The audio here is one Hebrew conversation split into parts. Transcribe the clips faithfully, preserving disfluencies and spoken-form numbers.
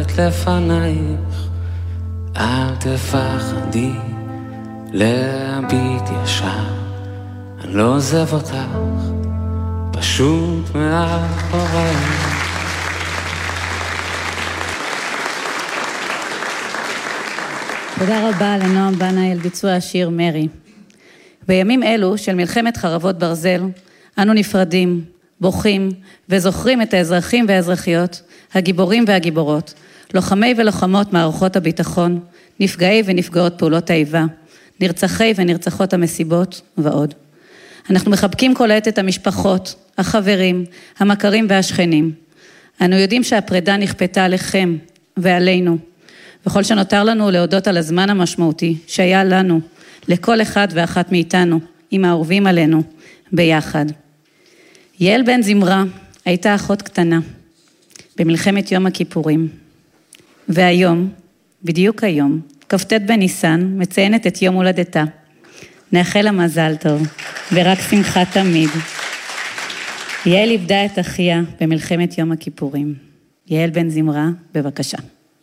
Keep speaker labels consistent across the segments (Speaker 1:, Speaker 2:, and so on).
Speaker 1: לפנייך, אל תפחדי להביט ישר, אני לא עוזב אותך, פשוט מאחוריך.
Speaker 2: תודה רבה לנועם בנאי על ביצוע השיר מרי. בימים אלו של מלחמת חרבות ברזל, אנו נפרדים, בוכים וזוכרים את האזרחים והאזרחיות, הגיבורים והגיבורות, לוחמי ולוחמות מערכות הביטחון, נפגעי ונפגעות פעולות האיבה, נרצחי ונרצחות המסיבות ועוד. אנחנו מחבקים כל עת את המשפחות, החברים, המכרים והשכנים. אנו יודעים שהפרידה נכפתה עליכם ועלינו, וכל שנותר לנו להודות על הזמן המשמעותי שהיה לנו, לכל אחד ואחת מאיתנו, עם האהובים עלינו, ביחד. יעל בן זמרה הייתה אחות קטנה, במלחמת יום הכיפורים. והיום, בדיוק היום, כ"ט בניסן, מציינת את יום הולדתה. נאחל לה מזל טוב, ורק שמחה תמיד. יעל איבדה את אחיה במלחמת יום הכיפורים. יעל בן זמרה, בבקשה.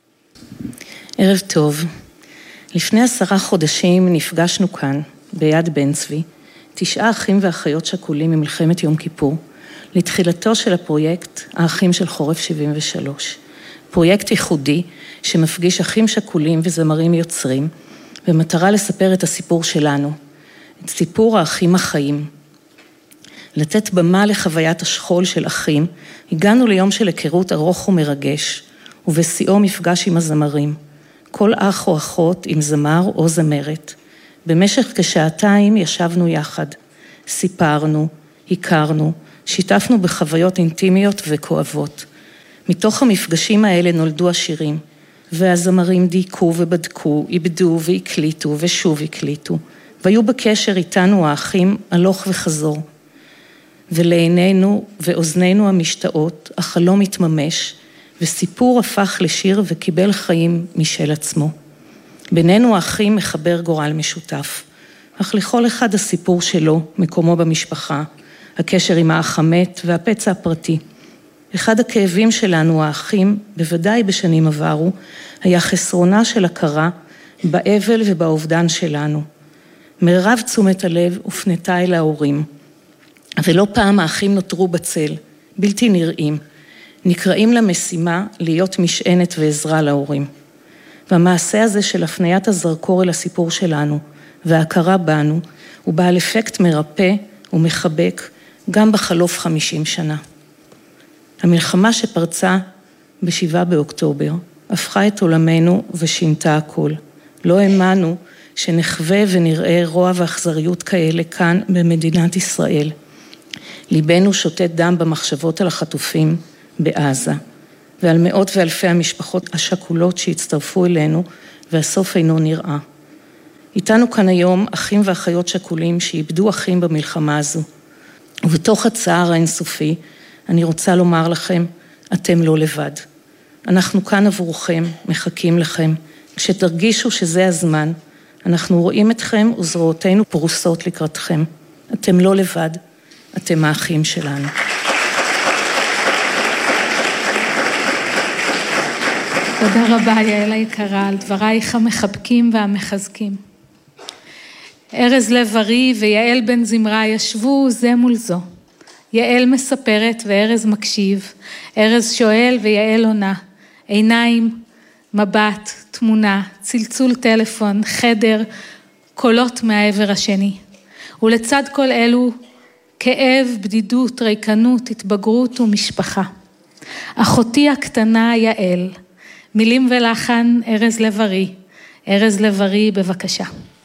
Speaker 3: ערב טוב. לפני עשרה חודשים נפגשנו כאן, ביד בן צבי, תשעה אחים ואחיות שכולים ממלחמת יום כיפור, לתחילתו של הפרויקט האחים של חורף שבעים ושלוש. פרויקט ייחודי שמפגיש אחים שכולים וזמרים יוצרים, במטרה לספר את הסיפור שלנו, את סיפור האחים החיים. לתת במה לחוויית השכול של אחים, הגענו ליום של היכרות ארוך ומרגש, ובשיאו מפגש עם הזמרים. כל אח או אחות עם זמר או זמרת. במשך כשעתיים ישבנו יחד, סיפרנו, הכרנו, שיתפנו בחוויות אינטימיות וכואבות. מתוך המפגשים האלה נולדו השירים, והזמרים דייקו ובדקו, איבדו והקליטו ושוב הקליטו, והיו בקשר איתנו האחים הלוך וחזור. ולעינינו ואוזנינו המשתאות, החלום התממש, וסיפור הפך לשיר וקיבל חיים משל עצמו. בינינו האחים מחבר גורל משותף, אך לכל אחד הסיפור שלו, מקומו במשפחה, הקשר עם האח המת והפצע הפרטי. אחד הכאבים שלנו, האחים, בוודאי בשנים עברו, היה חסרונה של הכרה באבל ובאובדן שלנו. מרב תשומת הלב הופנתה אל ההורים, ולא פעם האחים נותרו בצל, בלתי נראים, נקראים למשימה להיות משענת ועזרה להורים. והמעשה הזה של הפניית הזרקור אל הסיפור שלנו וההכרה בנו הוא בעל אפקט מרפא ומחבק גם בחלוף חמישים שנה. המלחמה שפרצה בשבעה באוקטובר הפכה את עולמנו ושינתה הכל. לא האמנו שנחווה ונראה רוע ואכזריות כאלה כאן במדינת ישראל. ליבנו שותת דם במחשבות על החטופים בעזה, ועל מאות ואלפי המשפחות השכולות שהצטרפו אלינו, והסוף אינו נראה. איתנו כאן היום אחים ואחיות שכולים שאיבדו אחים במלחמה הזו. ובתוך הצער האינסופי, אני רוצה לומר לכם, אתם לא לבד. אנחנו כאן עבורכם, מחכים לכם. כשתרגישו שזה הזמן, אנחנו רואים אתכם וזרועותינו פרוסות לקראתכם. אתם לא לבד, אתם האחים שלנו.
Speaker 4: תודה רבה יעל היקרה על דברייך המחבקים והמחזקים. ארז לב-ארי ויעל בן זמרה ישבו זה מול זו. יעל מספרת וארז מקשיב, ארז שואל ויעל עונה, עיניים, מבט, תמונה, צלצול טלפון, חדר, קולות מהעבר השני. ולצד כל אלו, כאב, בדידות, ריקנות, התבגרות ומשפחה. אחותי הקטנה יעל, מילים ולחן ארז לב-ארי. ארז לב-ארי בבקשה.